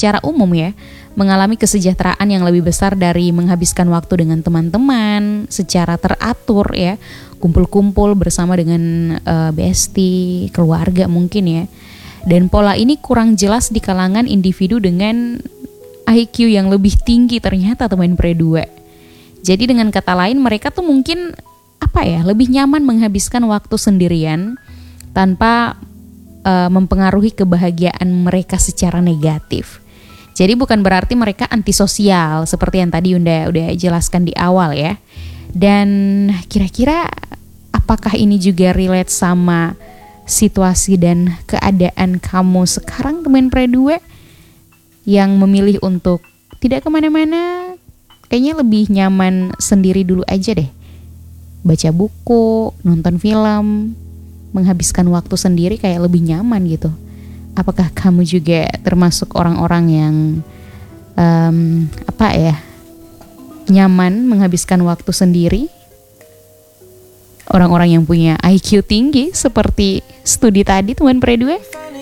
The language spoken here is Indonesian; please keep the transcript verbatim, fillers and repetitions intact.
secara umum ya, mengalami kesejahteraan yang lebih besar dari menghabiskan waktu dengan teman-teman secara teratur ya, kumpul-kumpul bersama dengan uh, bestie, keluarga mungkin ya. Dan pola ini kurang jelas di kalangan individu dengan I Q yang lebih tinggi ternyata teman pre dua. Jadi dengan kata lain mereka tuh mungkin apa ya, lebih nyaman menghabiskan waktu sendirian tanpa uh, mempengaruhi kebahagiaan mereka secara negatif. Jadi bukan berarti mereka antisosial seperti yang tadi Yunda udah jelaskan di awal ya. Dan kira-kira apakah ini juga relate sama situasi dan keadaan kamu sekarang teman pre dua yang memilih untuk tidak kemana-mana, kayaknya lebih nyaman sendiri dulu aja deh. Baca buku, nonton film, menghabiskan waktu sendiri kayak lebih nyaman gitu. Apakah kamu juga termasuk orang-orang yang um, apa ya, nyaman menghabiskan waktu sendiri? Orang-orang yang punya I Q tinggi seperti studi tadi teman pre dua?